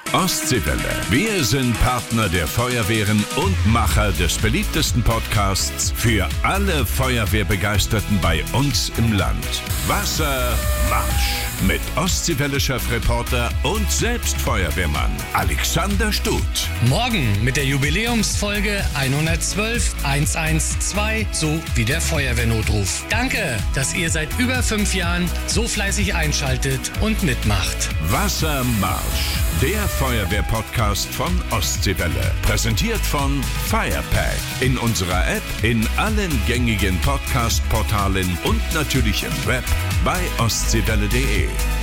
Ostseewelle. Wir sind Partner der Feuerwehren und Macher des beliebtesten Podcasts für alle Feuerwehrbegeisterten bei uns im Land. Wassermarsch mit Ostseewelle-Chefreporter und selbst Feuerwehrmann Alexander Stuth. Morgen mit der Jubiläumsfolge 112 112 so wie der Feuerwehrnotruf. Danke, dass ihr seit über 5 Jahren so fleißig einschaltet und mitmacht. Wassermarsch, der Feuerwehr-Podcast von Ostseewelle. Präsentiert von Firepack. In unserer App, in allen gängigen Podcast-Portalen und natürlich im Web bei ostseewelle.de.